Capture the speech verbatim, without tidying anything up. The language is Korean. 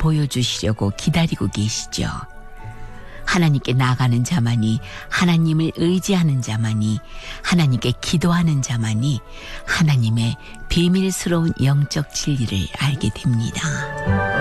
보여주시려고 기다리고 계시죠. 하나님께 나아가는 자만이, 하나님을 의지하는 자만이, 하나님께 기도하는 자만이 하나님의 비밀스러운 영적 진리를 알게 됩니다.